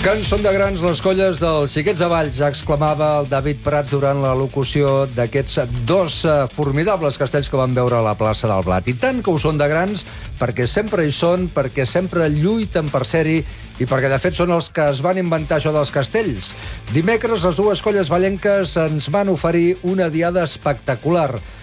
Que en són de grans les colles dels Xiquets de Valls, exclamava el David Prats durant la locució d'aquests dos formidables castells que van veure a la plaça del Blat. I tant que ho són de grans perquè sempre hi són, perquè sempre lluiten per ser-hi i perquè, de fet, són els que es van inventar això dels castells. Dimecres, les dues colles vallenques ens van oferir una diada espectacular.